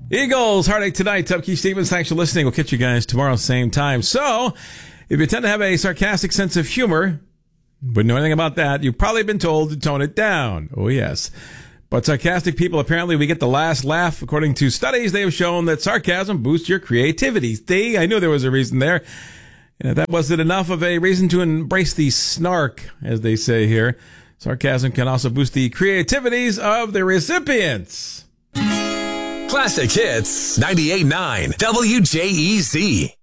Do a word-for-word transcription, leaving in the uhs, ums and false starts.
Eagles, Heartache Tonight. I'm Keith Stevens. Thanks for listening. We'll catch you guys tomorrow, same time. So, if you tend to have a sarcastic sense of humor, wouldn't know anything about that, you've probably been told to tone it down. Oh, yes. But sarcastic people, apparently we get the last laugh. According to studies, they have shown that sarcasm boosts your creativity. See, I knew there was a reason there. And if that wasn't enough of a reason to embrace the snark, as they say here, sarcasm can also boost the creativities of the recipients. Classic Hits ninety-eight point nine W J E Z.